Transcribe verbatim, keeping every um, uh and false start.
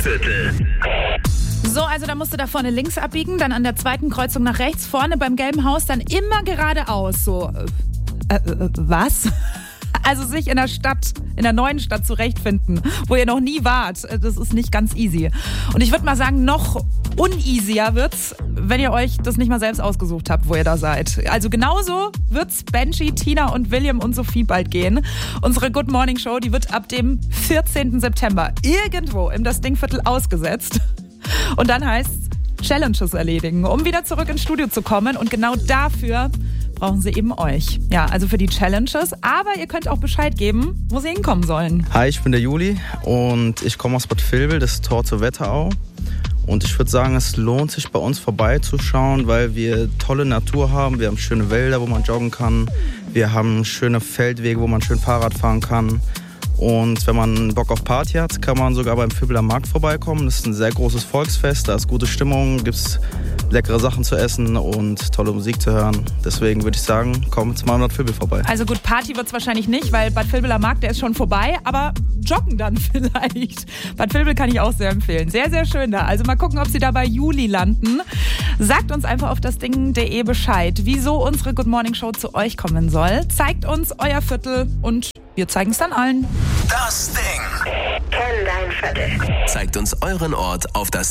Stadtviertel. So, also da musst du da vorne links abbiegen, dann an der zweiten Kreuzung nach rechts, vorne beim gelben Haus, dann immer geradeaus. So, äh, äh, was? Also sich in der Stadt, in der neuen Stadt zurechtfinden, wo ihr noch nie wart, das ist nicht ganz easy. Und ich würde mal sagen, noch uneasier wird's, wenn ihr euch das nicht mal selbst ausgesucht habt, wo ihr da seid. Also genauso wird's Benji, Tina und William und Sophie bald gehen. Unsere Good Morning Show, die wird ab dem vierzehnten September irgendwo im Das Dingviertel ausgesetzt. Und dann heißt's Challenges erledigen, um wieder zurück ins Studio zu kommen. Und genau dafür brauchen sie eben euch. Ja, also für die Challenges. Aber ihr könnt auch Bescheid geben, wo sie hinkommen sollen. Hi, ich bin der Juli und ich komme aus Bad Vilbel, das Tor zur Wetterau. Und ich würde sagen, es lohnt sich bei uns vorbeizuschauen, weil wir tolle Natur haben. Wir haben schöne Wälder, wo man joggen kann. Wir haben schöne Feldwege, wo man schön Fahrrad fahren kann. Und wenn man Bock auf Party hat, kann man sogar beim Vilbeler Markt vorbeikommen. Das ist ein sehr großes Volksfest, da ist gute Stimmung, gibt es leckere Sachen zu essen und tolle Musik zu hören. Deswegen würde ich sagen, kommt mal in Bad Vilbel vorbei. Also gut, Party wird es wahrscheinlich nicht, weil Bad Vilbeler Markt, der ist schon vorbei, aber joggen dann vielleicht. Bad Vilbel kann ich auch sehr empfehlen. Sehr, sehr schön da. Also mal gucken, ob sie da bei Juli landen. Sagt uns einfach auf das Ding punkt de Bescheid, wieso unsere Good Morning Show zu euch kommen soll. Zeigt uns euer Viertel und wir zeigen es dann allen. Das Ding. Kenn dein Viertel. Zeigt uns euren Ort auf das